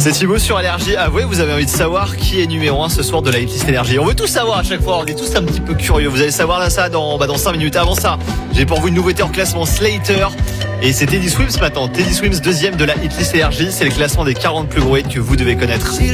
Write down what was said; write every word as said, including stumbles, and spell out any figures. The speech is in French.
C'est Thibaut sur Énergie. Avouez, vous avez envie de savoir qui est numéro un ce soir de la hitlist Énergie. On veut tout savoir à chaque fois, on est tous un petit peu curieux. Vous allez savoir là ça dans, bah, dans cinq minutes. Avant ça, j'ai pour vous une nouveauté en classement Slater. Et c'est Teddy Swims maintenant. Teddy Swims deuxième de la hitlist Énergie. C'est le classement des quarante plus gros hits que vous devez connaître.